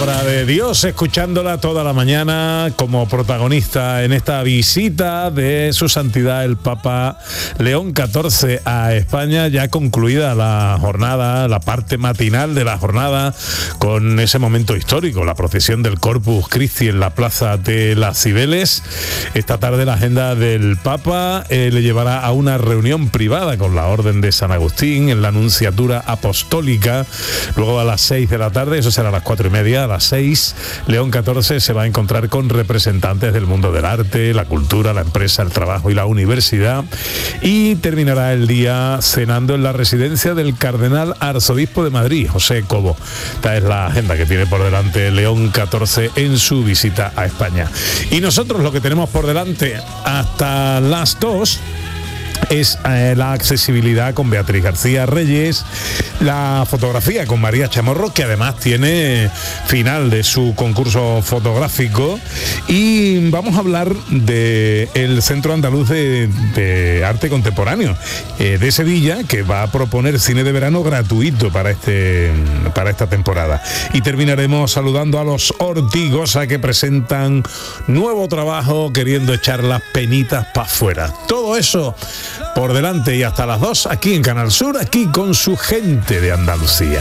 palabra de Dios, escuchándola toda la mañana como protagonista en esta visita de su santidad el Papa León XIV a España, ya concluida la jornada, la parte matinal de la jornada, con ese momento histórico, la procesión del Corpus Christi en la Plaza de las Cibeles. Esta tarde la agenda del Papa le llevará a una reunión privada con la Orden de San Agustín en la Nunciatura Apostólica. Luego a las 6 de la tarde, eso será a las 4:30, a las 6, León XIV se va a encontrar con representantes del mundo del arte, la cultura, la empresa, el trabajo y la universidad, y terminará el día cenando en la residencia del cardenal arzobispo de Madrid, José Cobo. Esta es la agenda que tiene por delante León XIV en su visita a España. Y nosotros lo que tenemos por delante hasta las 2 es la accesibilidad con Beatriz García Reyes, la fotografía con María Chamorro, que además tiene final de su concurso fotográfico, y vamos a hablar del Centro Andaluz de Arte Contemporáneo de Sevilla, que va a proponer cine de verano gratuito para esta temporada. Y terminaremos saludando a los Ortigosa, que presentan nuevo trabajo queriendo echar las penitas para afuera. Todo eso por delante y hasta las 2 aquí en Canal Sur, aquí con su Gente de Andalucía.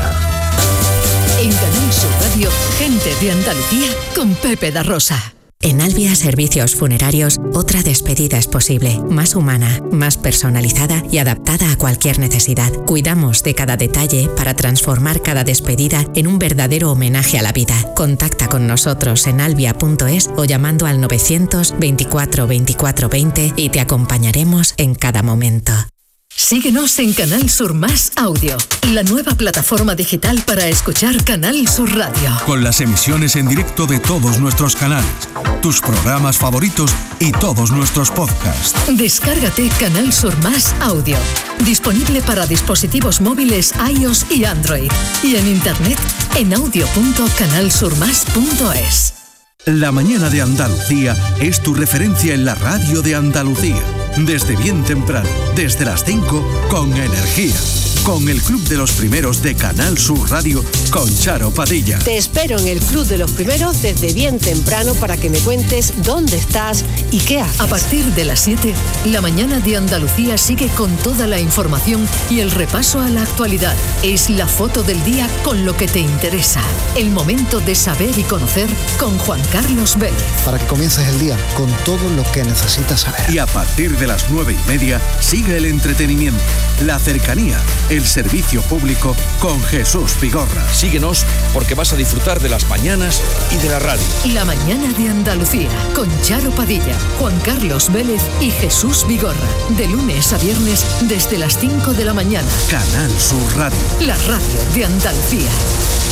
En Canal Sur Radio, Gente de Andalucía con Pepe da Rosa. En Albia Servicios Funerarios, otra despedida es posible, más humana, más personalizada y adaptada a cualquier necesidad. Cuidamos de cada detalle para transformar cada despedida en un verdadero homenaje a la vida. Contacta con nosotros en albia.es o llamando al 900 24 24 20 y te acompañaremos en cada momento. Síguenos en Canal Sur Más Audio, la nueva plataforma digital para escuchar Canal Sur Radio. Con las emisiones en directo de todos nuestros canales, tus programas favoritos y todos nuestros podcasts. Descárgate Canal Sur Más Audio, disponible para dispositivos móviles iOS y Android, y en internet en audio.canalsurmas.es. La mañana de Andalucía es tu referencia en la radio de Andalucía. Desde bien temprano, desde las 5, con energía. Con el Club de los Primeros de Canal Sur Radio, con Charo Padilla. Te espero en el Club de los Primeros desde bien temprano para que me cuentes dónde estás y qué haces. A partir de las 7, la mañana de Andalucía sigue con toda la información y el repaso a la actualidad. Es la foto del día con lo que te interesa. El momento de saber y conocer con Juan Carlos Vélez. Para que comiences el día con todo lo que necesitas saber. Y a partir de las 9:30 sigue el entretenimiento, la cercanía, el servicio público con Jesús Vigorra. Síguenos porque vas a disfrutar de las mañanas y de la radio. La mañana de Andalucía con Charo Padilla, Juan Carlos Vélez y Jesús Vigorra. De lunes a viernes desde las 5 de la mañana. Canal Sur Radio. La radio de Andalucía.